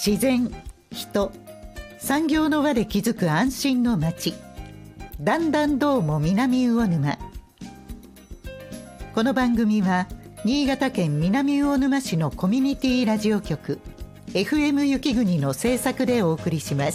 自然、人、産業の輪で築く安心の街、段々どうも南魚沼。この番組は新潟県南魚沼市のコミュニティラジオ局 FM 雪国の制作でお送りします。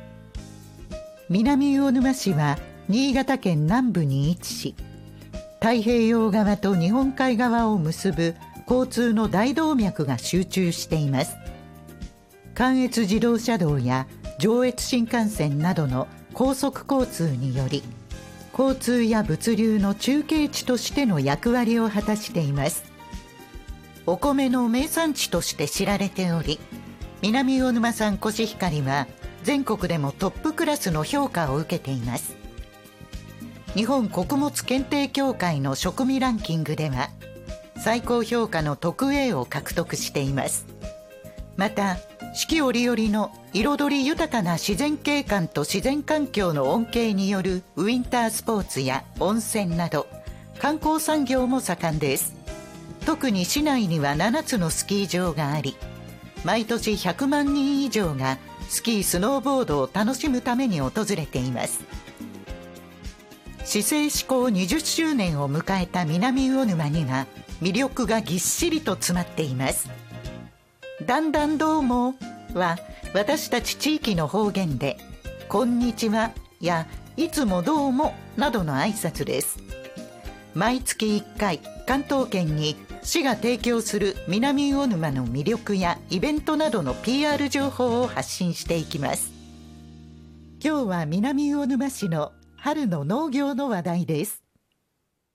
南魚沼市は新潟県南部に位置し、太平洋側と日本海側を結ぶ交通の大動脈が集中しています。関越自動車道や上越新幹線などの高速交通により、交通や物流の中継地としての役割を果たしています。お米の名産地として知られており、南魚沼産コシヒカリは全国でもトップクラスの評価を受けています。日本穀物検定協会の食味ランキングでは最高評価の特 A を獲得しています。また四季折々の彩り豊かな自然景観と自然環境の恩恵によるウィンタースポーツや温泉など観光産業も盛んです。特に市内には7つのスキー場があり、毎年100万人以上がスキースノーボードを楽しむために訪れています。市政施行20周年を迎えた南魚沼には魅力がぎっしりと詰まっています。段々どうもは私たち地域の方言でこんにちはやいつもどうもなどの挨拶です。毎月1回関東圏に市が提供する南魚沼の魅力やイベントなどの PR 情報を発信していきます。今日は南魚沼市の春の農業の話題です。